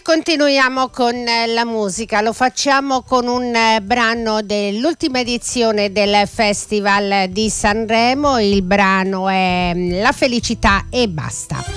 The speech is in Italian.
continuiamo con la musica, lo facciamo con un brano dell'ultima edizione del Festival di Sanremo. Il brano è La felicità e basta.